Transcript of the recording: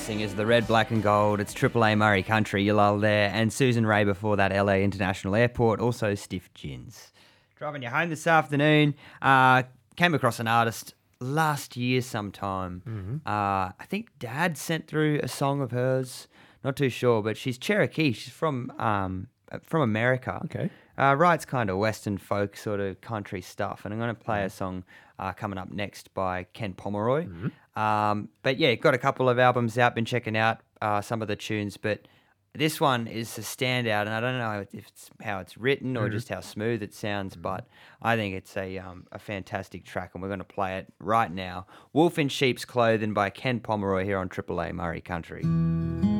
singers, the Red, Black and Gold. It's Triple A Murray Country, you lull there. And Susan Ray before that, LA International Airport. Also Stiff Gins. Driving you home this afternoon. Came across an artist last year sometime. I think Dad sent through a song of hers. Not too sure, but she's Cherokee. She's from America. Okay. Writes kind of Western folk sort of country stuff. And I'm going to play a song coming up next by Ken Pomeroy. But yeah, got a couple of albums out, been checking out some of the tunes, but this one is a standout, and I don't know if it's how it's written or just how smooth it sounds, but I think it's a fantastic track, and we're going to play it right now. Wolf in Sheep's Clothing by Ken Pomeroy here on Triple A Murray Country.